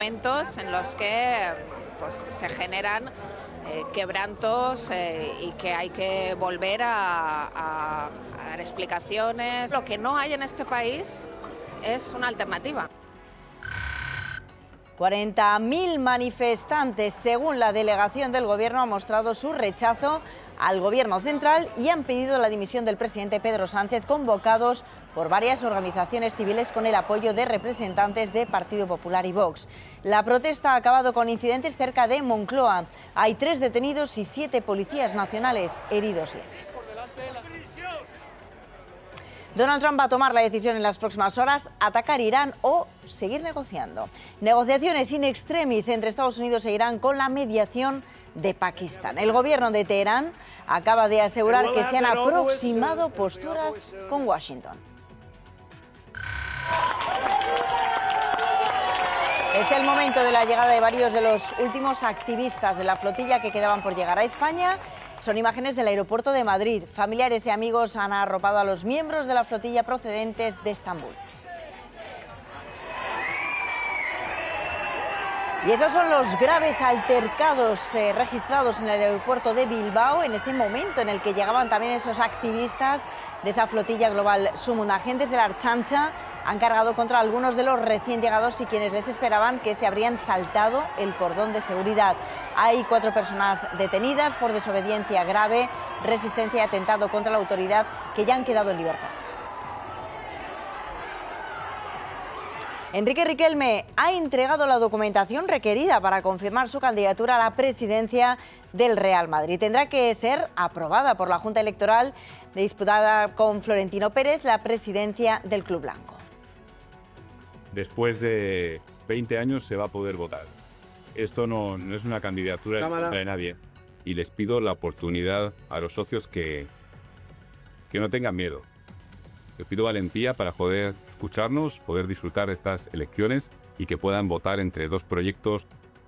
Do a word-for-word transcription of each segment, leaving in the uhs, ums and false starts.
Momentos en los que pues, se generan eh, quebrantos eh, y que hay que volver a, a, a dar explicaciones. Lo que no hay en este país es una alternativa. cuarenta mil manifestantes, según la delegación del Gobierno, han mostrado su rechazo al Gobierno central y han pedido la dimisión del presidente Pedro Sánchez, convocados por varias organizaciones civiles con el apoyo de representantes de Partido Popular y Vox. La protesta ha acabado con incidentes cerca de Moncloa. Hay tres detenidos y siete policías nacionales heridos leves. Donald Trump va a tomar la decisión en las próximas horas, atacar Irán o seguir negociando. Negociaciones in extremis entre Estados Unidos e Irán con la mediación de Pakistán. El gobierno de Teherán acaba de asegurar que se han aproximado posturas con Washington. Es el momento de la llegada de varios de los últimos activistas de la flotilla que quedaban por llegar a España. Son imágenes del aeropuerto de Madrid. Familiares y amigos han arropado a los miembros de la flotilla procedentes de Estambul. Y esos son los graves altercados eh, registrados en el aeropuerto de Bilbao, en ese momento en el que llegaban también esos activistas de esa flotilla global Sumun. Agentes de la Archancha han cargado contra algunos de los recién llegados y quienes les esperaban que se habrían saltado el cordón de seguridad. Hay cuatro personas detenidas por desobediencia grave, resistencia y atentado contra la autoridad que ya han quedado en libertad. Enrique Riquelme ha entregado la documentación requerida para confirmar su candidatura a la presidencia del Real Madrid. Tendrá que ser aprobada por la Junta Electoral, disputada con Florentino Pérez la presidencia del Club Blanco. Después de veinte años se va a poder votar. Esto no, no es una candidatura de nadie. Y les pido la oportunidad a los socios que, que no tengan miedo. Les pido valentía para poder escucharnos, poder disfrutar de estas elecciones y que puedan votar entre dos proyectos.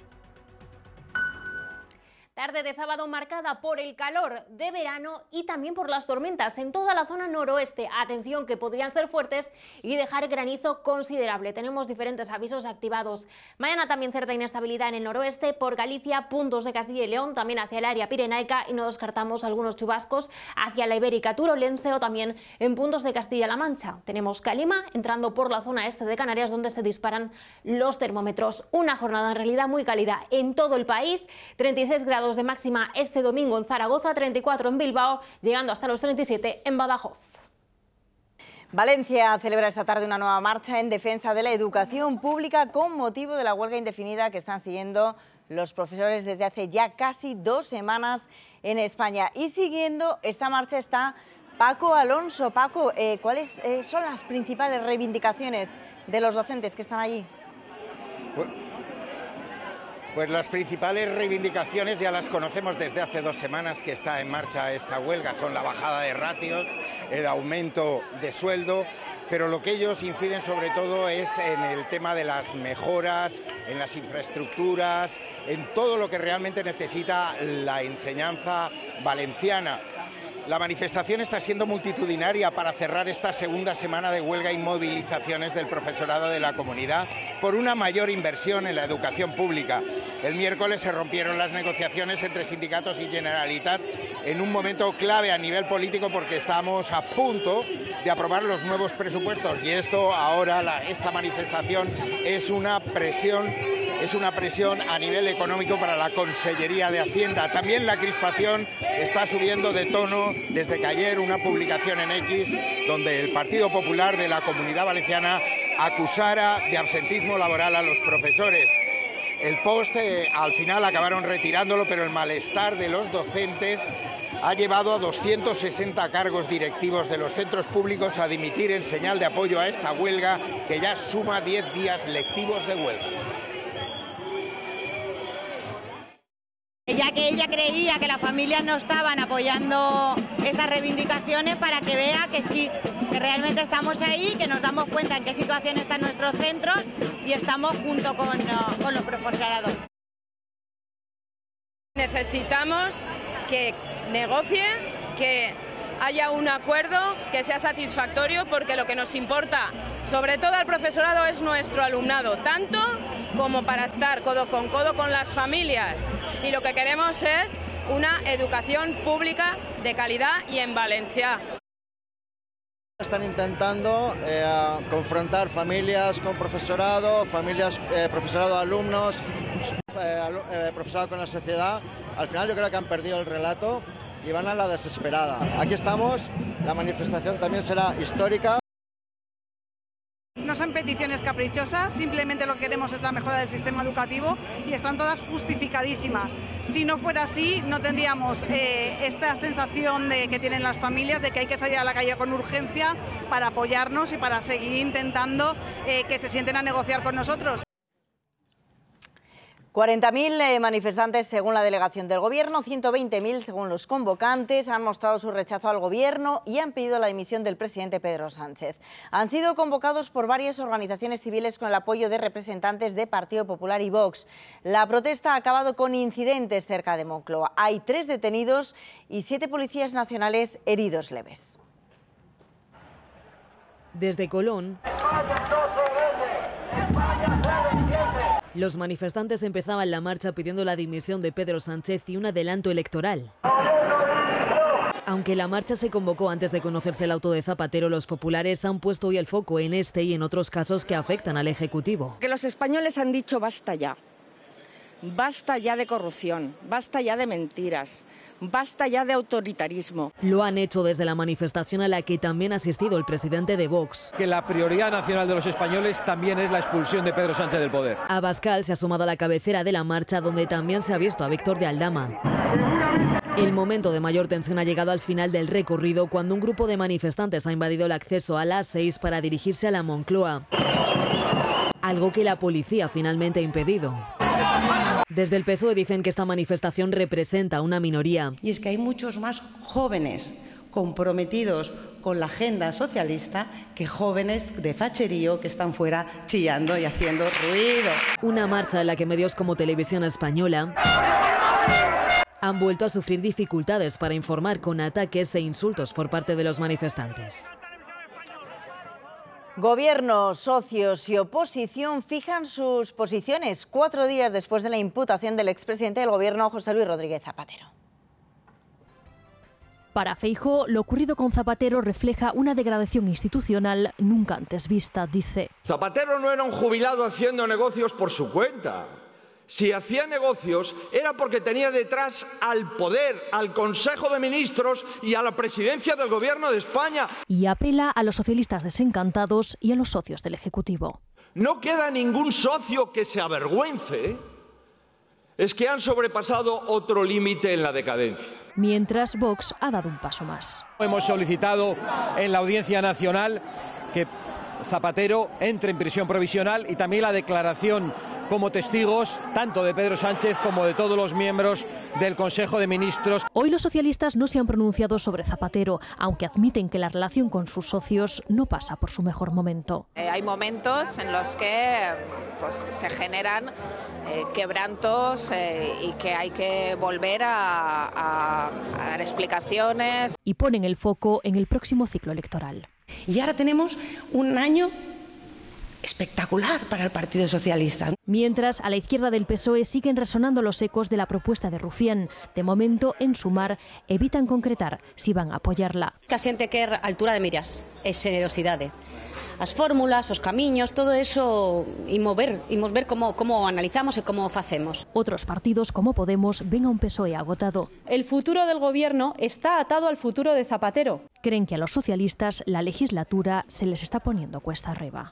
Tarde de sábado marcada por el calor de verano y también por las tormentas en toda la zona noroeste. Atención, que podrían ser fuertes y dejar granizo considerable. Tenemos diferentes avisos activados. Mañana también cierta inestabilidad en el noroeste, por Galicia, puntos de Castilla y León, también hacia el área pirenaica, y no descartamos algunos chubascos hacia la Ibérica turolense o también en puntos de Castilla-La Mancha. Tenemos calima entrando por la zona este de Canarias, donde se disparan los termómetros. Una jornada en realidad muy cálida en todo el país. treinta y seis grados de máxima este domingo en Zaragoza, treinta y cuatro en Bilbao, llegando hasta los treinta y siete en Badajoz. Valencia celebra esta tarde una nueva marcha en defensa de la educación pública con motivo de la huelga indefinida que están siguiendo los profesores desde hace ya casi dos semanas en España. Y siguiendo esta marcha está Paco Alonso. Paco, eh, ¿cuáles eh, son las principales reivindicaciones de los docentes que están allí? Pues... Pues las principales reivindicaciones ya las conocemos desde hace dos semanas que está en marcha esta huelga. Son la bajada de ratios, el aumento de sueldo, pero lo que ellos inciden sobre todo es en el tema de las mejoras, en las infraestructuras, en todo lo que realmente necesita la enseñanza valenciana. La manifestación está siendo multitudinaria para cerrar esta segunda semana de huelga y movilizaciones del profesorado de la comunidad por una mayor inversión en la educación pública. El miércoles se rompieron las negociaciones entre sindicatos y Generalitat en un momento clave a nivel político porque estamos a punto de aprobar los nuevos presupuestos y esto ahora, la, esta manifestación es una presión Es una presión a nivel económico para la Consellería de Hacienda. También la crispación está subiendo de tono desde que ayer una publicación en X donde el Partido Popular de la Comunidad Valenciana acusara de absentismo laboral a los profesores. El post eh, al final acabaron retirándolo, pero el malestar de los docentes ha llevado a doscientos sesenta cargos directivos de los centros públicos a dimitir en señal de apoyo a esta huelga que ya suma diez días lectivos de huelga. Ya que ella creía que las familias no estaban apoyando estas reivindicaciones, para que vea que sí, que realmente estamos ahí, que nos damos cuenta en qué situación están nuestros centros y estamos junto con, con los profesorados. Necesitamos que negocie, que haya un acuerdo que sea satisfactorio, porque lo que nos importa, sobre todo al profesorado, es nuestro alumnado, tanto como para estar codo con codo con las familias. Y lo que queremos es una educación pública de calidad y en valencià. Están intentando eh, confrontar familias con profesorado, familias, eh, profesorado, alumnos, eh, eh, profesorado con la sociedad. Al final yo creo que han perdido el relato y van a la desesperada. Aquí estamos, la manifestación también será histórica. No son peticiones caprichosas, simplemente lo que queremos es la mejora del sistema educativo y están todas justificadísimas. Si no fuera así, no tendríamos eh, esta sensación de que tienen las familias de que hay que salir a la calle con urgencia para apoyarnos y para seguir intentando eh, que se sienten a negociar con nosotros. cuarenta mil eh, manifestantes según la delegación del Gobierno, ciento veinte mil según los convocantes, han mostrado su rechazo al Gobierno y han pedido la dimisión del presidente Pedro Sánchez. Han sido convocados por varias organizaciones civiles con el apoyo de representantes de Partido Popular y Vox. La protesta ha acabado con incidentes cerca de Moncloa. Hay tres detenidos y siete policías nacionales heridos leves. Desde Colón, los manifestantes empezaban la marcha pidiendo la dimisión de Pedro Sánchez y un adelanto electoral. Aunque la marcha se convocó antes de conocerse el auto de Zapatero, los populares han puesto hoy el foco en este y en otros casos que afectan al Ejecutivo. Que los españoles han dicho basta ya. Basta ya de corrupción, basta ya de mentiras, basta ya de autoritarismo. Lo han hecho desde la manifestación a la que también ha asistido el presidente de Vox. Que la prioridad nacional de los españoles también es la expulsión de Pedro Sánchez del poder. Abascal se ha sumado a la cabecera de la marcha, donde también se ha visto a Víctor de Aldama. El momento de mayor tensión ha llegado al final del recorrido, cuando un grupo de manifestantes ha invadido el acceso a la A seis para dirigirse a la Moncloa, algo que la policía finalmente ha impedido. Desde el P S O E dicen que esta manifestación representa una minoría. Y es que hay muchos más jóvenes comprometidos con la agenda socialista que jóvenes de facherío que están fuera chillando y haciendo ruido. Una marcha en la que medios como Televisión Española han vuelto a sufrir dificultades para informar, con ataques e insultos por parte de los manifestantes. Gobierno, socios y oposición fijan sus posiciones cuatro días después de la imputación del expresidente del Gobierno, José Luis Rodríguez Zapatero. Para Feijóo, lo ocurrido con Zapatero refleja una degradación institucional nunca antes vista, dice. Zapatero no era un jubilado haciendo negocios por su cuenta. Si hacía negocios era porque tenía detrás al poder, al Consejo de Ministros y a la presidencia del Gobierno de España. Y apela a los socialistas desencantados y a los socios del Ejecutivo. No queda ningún socio que se avergüence. Es que han sobrepasado otro límite en la decadencia. Mientras Vox ha dado un paso más. Hemos solicitado en la Audiencia Nacional que Zapatero entre en prisión provisional y también la declaración como testigos tanto de Pedro Sánchez como de todos los miembros del Consejo de Ministros. Hoy los socialistas no se han pronunciado sobre Zapatero, aunque admiten que la relación con sus socios no pasa por su mejor momento. Eh, hay momentos en los que pues, se generan eh, quebrantos eh, y que hay que volver a, a, a dar explicaciones. Y ponen el foco en el próximo ciclo electoral. Y ahora tenemos un año espectacular para el Partido Socialista. Mientras, a la izquierda del P S O E siguen resonando los ecos de la propuesta de Rufián. De momento, en Sumar, evitan concretar si van a apoyarla. Que a xente quer altura de miras e xenerosidade. As fórmulas, os camiños, todo eso imos ver, imos ver como, como analizamos e como facemos. Otros partidos como Podemos ven a un P S O E agotado. El futuro del Gobierno está atado al futuro de Zapatero. Creen que a los socialistas la legislatura se les está poniendo cuesta arriba.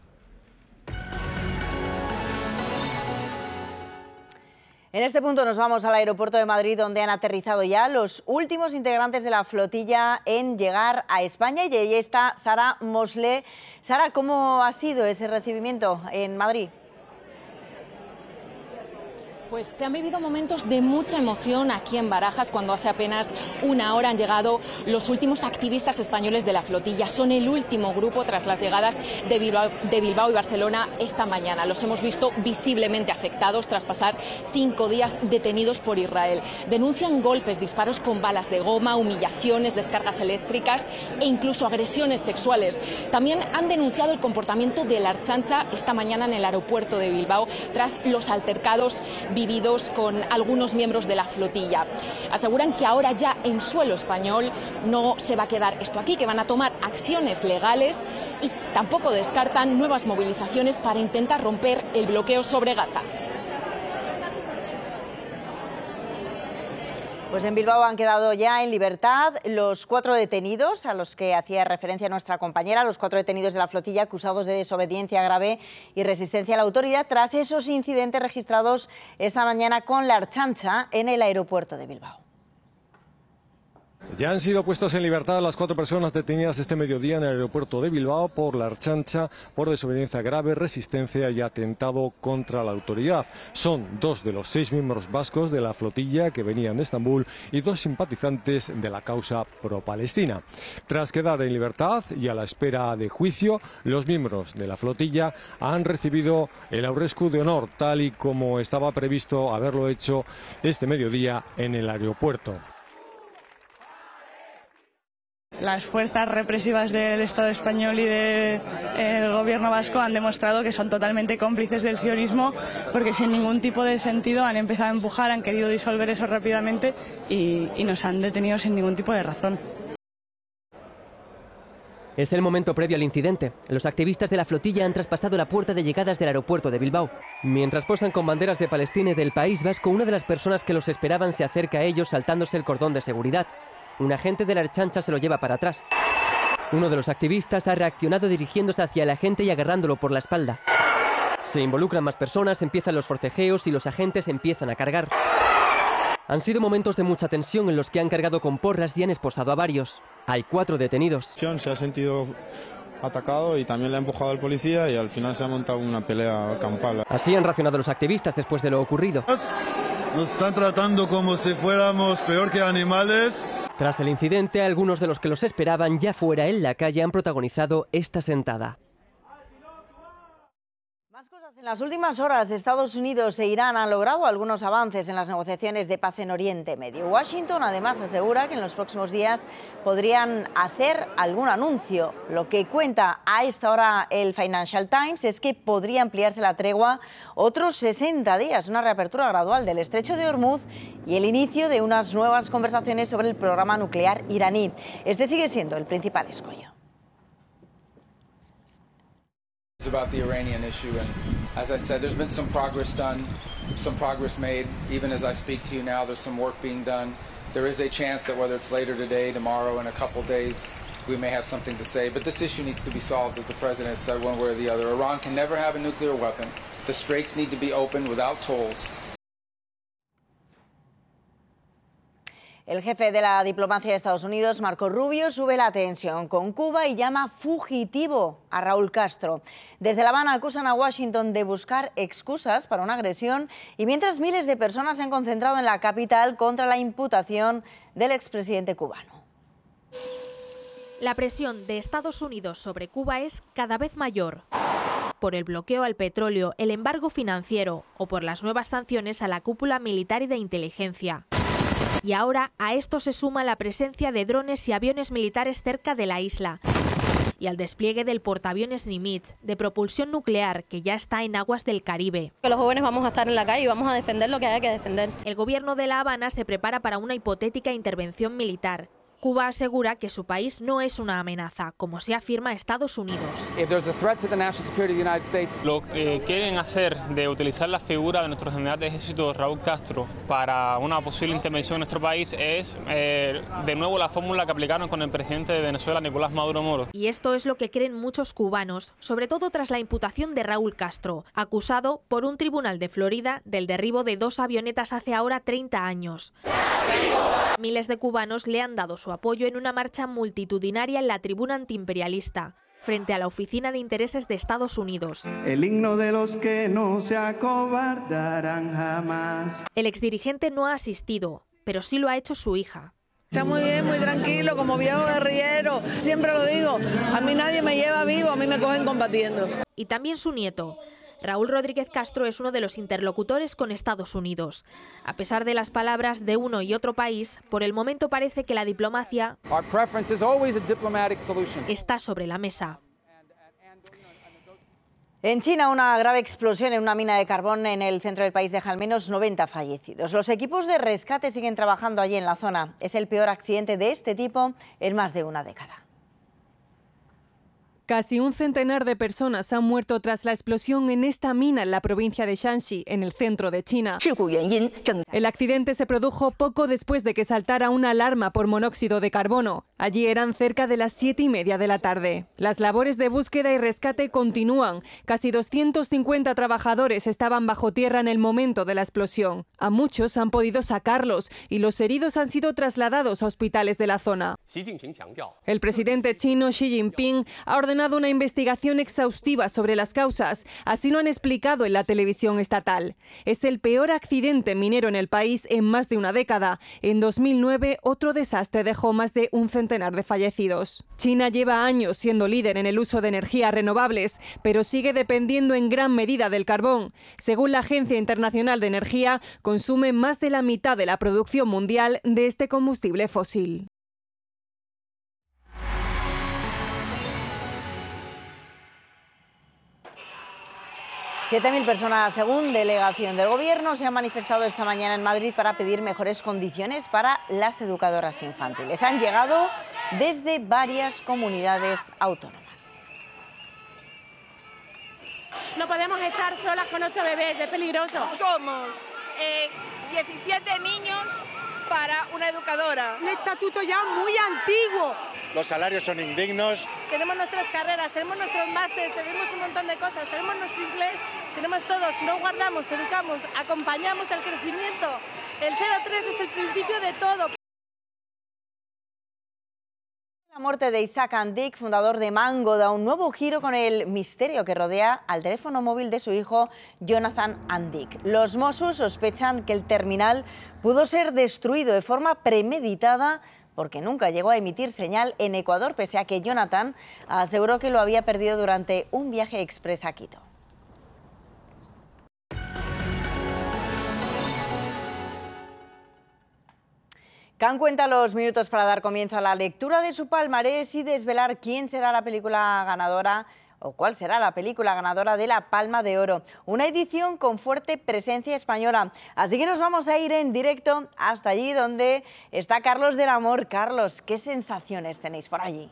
En este punto nos vamos al aeropuerto de Madrid, donde han aterrizado ya los últimos integrantes de la flotilla en llegar a España. Y ahí está Sara Moslé. Sara, ¿cómo ha sido ese recibimiento en Madrid? Pues se han vivido momentos de mucha emoción aquí en Barajas cuando hace apenas una hora han llegado los últimos activistas españoles de la flotilla. Son el último grupo tras las llegadas de Bilbao, de Bilbao y Barcelona esta mañana. Los hemos visto visiblemente afectados tras pasar cinco días detenidos por Israel. Denuncian golpes, disparos con balas de goma, humillaciones, descargas eléctricas e incluso agresiones sexuales. También han denunciado el comportamiento de la Ertzaintza esta mañana en el aeropuerto de Bilbao tras los altercados vividos con algunos miembros de la flotilla. Aseguran que ahora ya en suelo español no se va a quedar esto aquí, que van a tomar acciones legales y tampoco descartan nuevas movilizaciones para intentar romper el bloqueo sobre Gaza. Pues en Bilbao han quedado ya en libertad los cuatro detenidos a los que hacía referencia nuestra compañera, los cuatro detenidos de la flotilla acusados de desobediencia grave y resistencia a la autoridad tras esos incidentes registrados esta mañana con la Ertzaintza en el aeropuerto de Bilbao. Ya han sido puestos en libertad las cuatro personas detenidas este mediodía en el aeropuerto de Bilbao por la Ertzaintza por desobediencia grave, resistencia y atentado contra la autoridad. Son dos de los seis miembros vascos de la flotilla que venían de Estambul y dos simpatizantes de la causa pro-palestina. Tras quedar en libertad y a la espera de juicio, los miembros de la flotilla han recibido el aurresku de honor, tal y como estaba previsto haberlo hecho este mediodía en el aeropuerto. Las fuerzas represivas del Estado español y del gobierno vasco han demostrado que son totalmente cómplices del sionismo, porque sin ningún tipo de sentido han empezado a empujar, han querido disolver eso rápidamente y, y nos han detenido sin ningún tipo de razón. Es el momento previo al incidente. Los activistas de la flotilla han traspasado la puerta de llegadas del aeropuerto de Bilbao. Mientras posan con banderas de Palestina y del País Vasco, una de las personas que los esperaban se acerca a ellos saltándose el cordón de seguridad. Un agente de la Ertzaintza se lo lleva para atrás. Uno de los activistas ha reaccionado dirigiéndose hacia el agente y agarrándolo por la espalda. Se involucran más personas, empiezan los forcejeos y los agentes empiezan a cargar. Han sido momentos de mucha tensión en los que han cargado con porras y han esposado a varios. Hay cuatro detenidos. Se ha sentido atacado y también le ha empujado al policía y al final se ha montado una pelea campal. Así han reaccionado los activistas después de lo ocurrido. Nos están tratando como si fuéramos peor que animales. Tras el incidente, algunos de los que los esperaban ya fuera en la calle han protagonizado esta sentada. En las últimas horas, Estados Unidos e Irán han logrado algunos avances en las negociaciones de paz en Oriente Medio. Washington, además, asegura que en los próximos días podrían hacer algún anuncio. Lo que cuenta a esta hora el Financial Times es que podría ampliarse la tregua otros sesenta días, una reapertura gradual del estrecho de Hormuz y el inicio de unas nuevas conversaciones sobre el programa nuclear iraní. Este sigue siendo el principal escollo. It's about the Iranian issue, and as I said, there's been some progress done, some progress made. Even as I speak to you now, there's some work being done. There is a chance that whether it's later today, tomorrow, in a couple days, we may have something to say. But this issue needs to be solved, as the President has said, one way or the other. Iran can never have a nuclear weapon. The straits need to be opened without tolls. El jefe de la diplomacia de Estados Unidos, Marco Rubio, sube la tensión con Cuba y llama fugitivo a Raúl Castro. Desde La Habana acusan a Washington de buscar excusas para una agresión y mientras miles de personas se han concentrado en la capital contra la imputación del expresidente cubano. La presión de Estados Unidos sobre Cuba es cada vez mayor. Por el bloqueo al petróleo, el embargo financiero o por las nuevas sanciones a la cúpula militar y de inteligencia. Y ahora a esto se suma la presencia de drones y aviones militares cerca de la isla y al despliegue del portaaviones Nimitz de propulsión nuclear que ya está en aguas del Caribe. Los jóvenes vamos a estar en la calle y vamos a defender lo que haya que defender. El gobierno de La Habana se prepara para una hipotética intervención militar. Cuba asegura que su país no es una amenaza, como se afirma Estados Unidos. Lo que quieren hacer de utilizar la figura de nuestro general de ejército Raúl Castro para una posible intervención en nuestro país es eh, de nuevo la fórmula que aplicaron con el presidente de Venezuela, Nicolás Maduro Moro. Y esto es lo que creen muchos cubanos, sobre todo tras la imputación de Raúl Castro, acusado por un tribunal de Florida del derribo de dos avionetas hace ahora treinta años. Miles de cubanos le han dado su apoyo en una marcha multitudinaria en la tribuna antiimperialista. frente a la Oficina de Intereses de Estados Unidos. El himno de los que no se acobardarán jamás. El exdirigente no ha asistido, pero sí lo ha hecho su hija. Está muy bien, muy tranquilo, como viejo guerrillero. Siempre lo digo, a mí nadie me lleva vivo, a mí me cogen combatiendo. Y también su nieto. Raúl Rodríguez Castro es uno de los interlocutores con Estados Unidos. A pesar de las palabras de uno y otro país, por el momento parece que la diplomacia está sobre la mesa. En China, una grave explosión en una mina de carbón en el centro del país deja al menos noventa fallecidos. Los equipos de rescate siguen trabajando allí en la zona. Es el peor accidente de este tipo en más de una década. Casi un centenar de personas han muerto tras la explosión en esta mina en la provincia de Shanxi, en el centro de China. El accidente se produjo poco después de que saltara una alarma por monóxido de carbono. Allí eran cerca de las siete y media de la tarde. Las labores de búsqueda y rescate continúan. Casi doscientos cincuenta trabajadores estaban bajo tierra en el momento de la explosión. A muchos han podido sacarlos y los heridos han sido trasladados a hospitales de la zona. El presidente chino Xi Jinping ha ordenado una investigación exhaustiva sobre las causas, así lo han explicado en la televisión estatal. Es el peor accidente minero en el país en más de una década. En dos mil nueve, otro desastre dejó más de un centenar de fallecidos. China lleva años siendo líder en el uso de energías renovables, pero sigue dependiendo en gran medida del carbón. Según la Agencia Internacional de Energía, consume más de la mitad de la producción mundial de este combustible fósil. siete mil personas, según delegación del Gobierno, se han manifestado esta mañana en Madrid para pedir mejores condiciones para las educadoras infantiles. Han llegado desde varias comunidades autónomas. No podemos estar solas con ocho bebés, es peligroso. Somos eh, diecisiete niños para una educadora. Un estatuto ya muy antiguo. Los salarios son indignos. Tenemos nuestras carreras, tenemos nuestros másteres, tenemos un montón de cosas, tenemos nuestro inglés, tenemos todos, no guardamos, educamos, acompañamos el crecimiento. El cero tres es el principio de todo. La muerte de Isaac Andic, fundador de Mango, da un nuevo giro con el misterio que rodea al teléfono móvil de su hijo Jonathan Andic. Los Mossos sospechan que el terminal pudo ser destruido de forma premeditada porque nunca llegó a emitir señal en Ecuador, pese a que Jonathan aseguró que lo había perdido durante un viaje express a Quito. Can cuenta los minutos para dar comienzo a la lectura de su palmarés y desvelar quién será la película ganadora o cuál será la película ganadora de la Palma de Oro. Una edición con fuerte presencia española. Así que nos vamos a ir en directo hasta allí donde está Carlos del Amor. Carlos, ¿qué sensaciones tenéis por allí?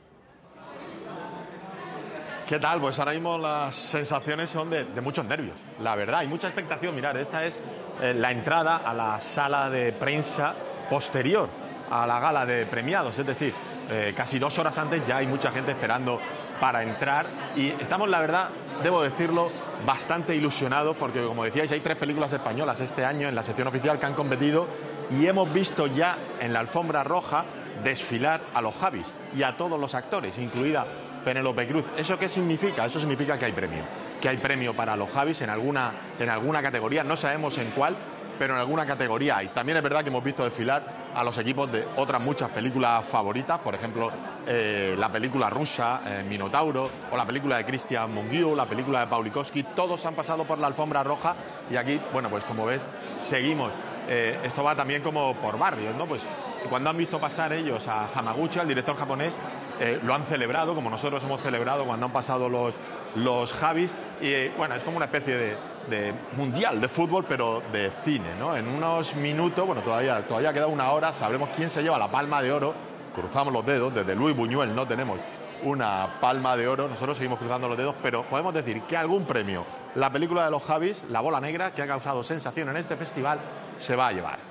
¿Qué tal? Pues ahora mismo las sensaciones son de, de muchos nervios, la verdad. Hay mucha expectación. Mirad, esta es eh, la entrada a la sala de prensa posterior a la gala de premiados, es decir, eh, casi dos horas antes ya hay mucha gente esperando para entrar y estamos, la verdad, debo decirlo, bastante ilusionados porque, como decíais, hay tres películas españolas este año en la sección oficial que han competido y hemos visto ya en la alfombra roja desfilar a los Javis y a todos los actores, incluida Penélope Cruz. ¿Eso qué significa? Eso significa que hay premio, que hay premio para los Javis en alguna, en alguna categoría, no sabemos en cuál, pero en alguna categoría hay. También es verdad que hemos visto desfilar a los equipos de otras muchas películas favoritas, por ejemplo, eh, la película rusa, eh, Minotauro, o la película de Christian Mungiu, la película de Paulikowski, todos han pasado por la alfombra roja y aquí, bueno, pues como ves, seguimos. Eh, esto va también como por barrios, ¿no? Pues cuando han visto pasar ellos a Hamaguchi, al director japonés, eh, lo han celebrado, como nosotros hemos celebrado cuando han pasado los, los Javis, y eh, bueno, es como una especie de, de mundial de fútbol, pero de cine, ¿no? En unos minutos, bueno, todavía, todavía queda una hora, sabremos quién se lleva la Palma de Oro, cruzamos los dedos, desde Luis Buñuel no tenemos una Palma de Oro, nosotros seguimos cruzando los dedos, pero podemos decir que algún premio, la película de los Javis, La Bola Negra, que ha causado sensación en este festival, se va a llevar.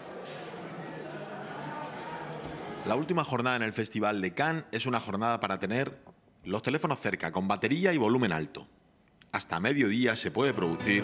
La última jornada en el Festival de Cannes es una jornada para tener los teléfonos cerca, con batería y volumen alto. Hasta mediodía se puede producir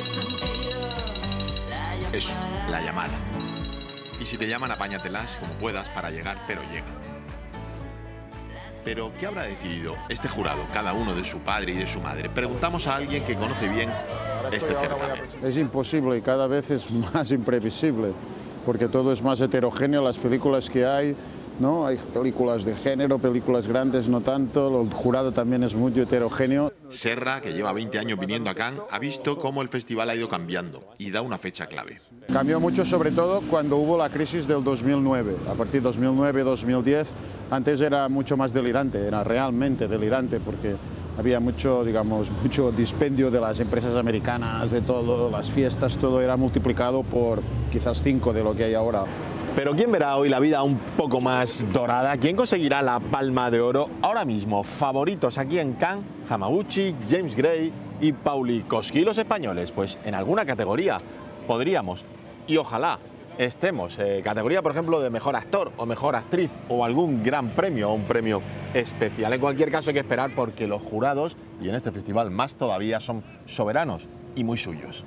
eso, la llamada. Y si te llaman, apáñatelas como puedas para llegar, pero llega. Pero, ¿qué habrá decidido este jurado, cada uno de su padre y de su madre? Preguntamos a alguien que conoce bien este certamen. Es imposible y cada vez es más imprevisible, porque todo es más heterogéneo, las películas que hay, ¿no? Hay películas de género, películas grandes no tanto, el jurado también es muy heterogéneo. Serra, que lleva veinte años viniendo a Cannes, ha visto cómo el festival ha ido cambiando y da una fecha clave. Cambió mucho sobre todo cuando hubo la crisis del dos mil nueve, a partir de dos mil nueve dos mil diez, antes era mucho más delirante, era realmente delirante porque había mucho, digamos, mucho dispendio de las empresas americanas, de todo, las fiestas, todo era multiplicado por quizás cinco de lo que hay ahora. Pero ¿quién verá hoy la vida un poco más dorada? ¿Quién conseguirá la Palma de Oro? Ahora mismo, favoritos aquí en Cannes, Hamaguchi, James Gray y Pauli Koski. ¿Y los españoles? Pues en alguna categoría podríamos, y ojalá, estemos. Eh, categoría, por ejemplo, de mejor actor o mejor actriz o algún gran premio o un premio especial. En cualquier caso hay que esperar porque los jurados, y en este festival más todavía, son soberanos y muy suyos.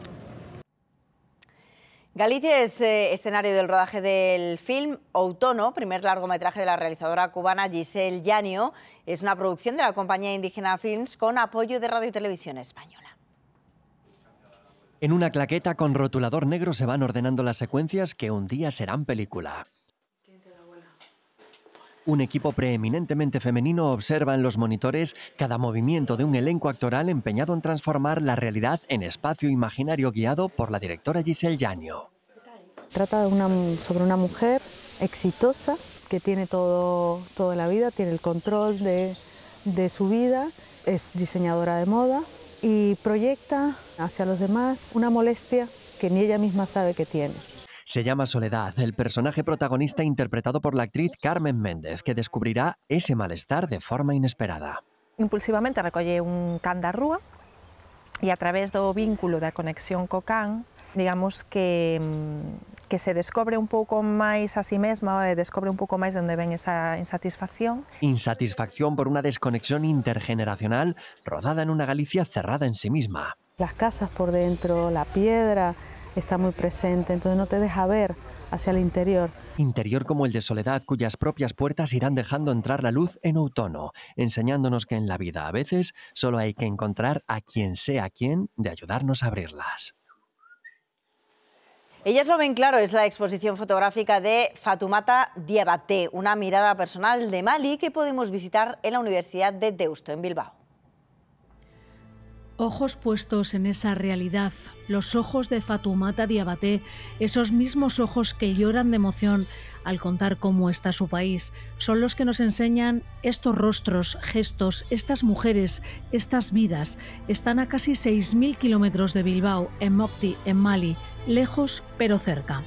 Galicia es eh, escenario del rodaje del film Outono, primer largometraje de la realizadora cubana Giselle Llanio. Es una producción de la compañía Indígena Films con apoyo de Radio y Televisión Española. En una claqueta con rotulador negro se van ordenando las secuencias que un día serán película. Un equipo preeminentemente femenino observa en los monitores cada movimiento de un elenco actoral empeñado en transformar la realidad en espacio imaginario guiado por la directora Giselle Llanio. Trata de una, sobre una mujer exitosa que tiene todo, toda la vida, tiene el control de, de su vida, es diseñadora de moda y proyecta hacia los demás una molestia que ni ella misma sabe que tiene. Se llama Soledad, el personaje protagonista interpretado por la actriz Carmen Méndez, que descubrirá ese malestar de forma inesperada. Impulsivamente recolle un can da rúa e a través do vínculo da conexión co can, digamos que, que se descobre un pouco máis a si mesma e descobre un pouco máis de onde ven esa insatisfacción. Insatisfacción por una desconexión intergeneracional rodada en una Galicia cerrada en sí misma. Las casas por dentro, la piedra está muy presente, entonces no te deja ver hacia el interior. Interior como el de Soledad, cuyas propias puertas irán dejando entrar la luz en outono, enseñándonos que en la vida a veces solo hay que encontrar a quien sea quien de ayudarnos a abrirlas. Ellas lo ven claro, es la exposición fotográfica de Fatoumata Diabaté, una mirada personal de Mali que podemos visitar en la Universidad de Deusto, en Bilbao. Ojos puestos en esa realidad, los ojos de Fatoumata Diabaté, esos mismos ojos que lloran de emoción al contar cómo está su país, son los que nos enseñan estos rostros, gestos, estas mujeres, estas vidas. Están a casi seis mil kilómetros de Bilbao, en Mopti, en Mali, lejos pero cerca.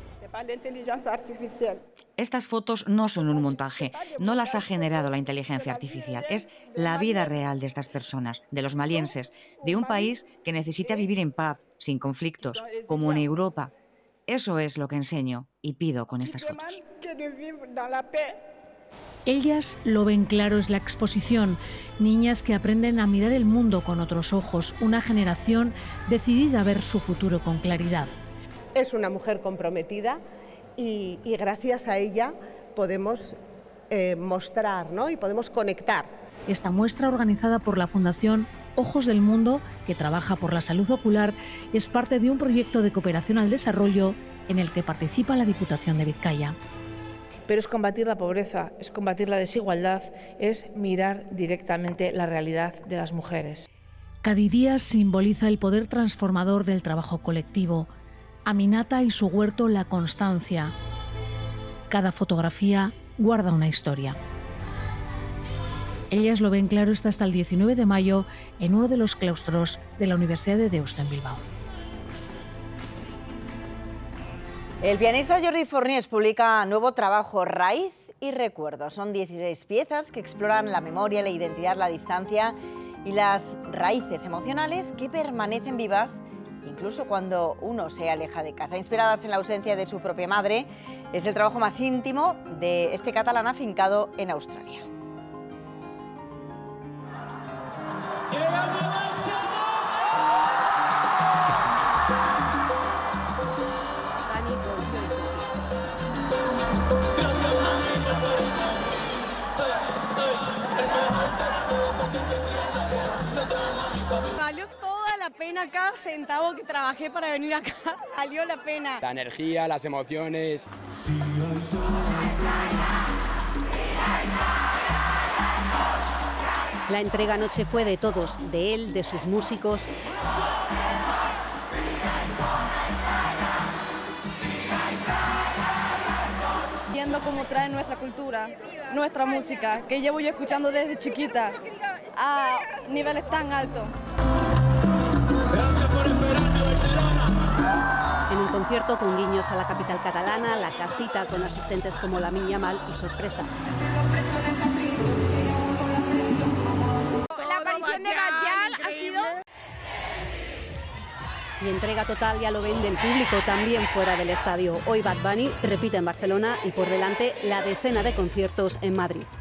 Estas fotos no son un montaje, no las ha generado la inteligencia artificial, es la vida real de estas personas, de los malienses, de un país que necesita vivir en paz, sin conflictos, como en Europa. Eso es lo que enseño y pido con estas fotos. Ellas lo ven claro, es la exposición. Niñas que aprenden a mirar el mundo con otros ojos, una generación decidida a ver su futuro con claridad. Es una mujer comprometida y, y gracias a ella podemos eh, mostrar, ¿no? Y podemos conectar. Esta muestra, organizada por la Fundación Ojos del Mundo, que trabaja por la salud ocular, es parte de un proyecto de cooperación al desarrollo en el que participa la Diputación de Vizcaya. Pero es combatir la pobreza, es combatir la desigualdad, es mirar directamente la realidad de las mujeres. Cada día simboliza el poder transformador del trabajo colectivo. Aminata y su huerto, la constancia. Cada fotografía guarda una historia. Ellas lo ven claro, está hasta el diecinueve de mayo en uno de los claustros de la Universidad de Deusto en Bilbao. El pianista Jordi Forniés publica nuevo trabajo, Raíz y Recuerdo. Son dieciséis piezas que exploran la memoria, la identidad, la distancia y las raíces emocionales que permanecen vivas incluso cuando uno se aleja de casa. Inspiradas en la ausencia de su propia madre, es el trabajo más íntimo de este catalán afincado en Australia. pena cada centavo que trabajé para venir acá, valió la pena. La energía, las emociones. La entrega anoche fue de todos, de él, de sus músicos. Viendo cómo trae nuestra cultura, nuestra música, que llevo yo escuchando desde chiquita a niveles tan altos. En un concierto con guiños a la capital catalana, la casita con asistentes como Lamine Yamal y sorpresas. La aparición de Bad ha sido... Y entrega total, ya lo ven, del público también fuera del estadio. Hoy Bad Bunny repite en Barcelona y por delante la decena de conciertos en Madrid.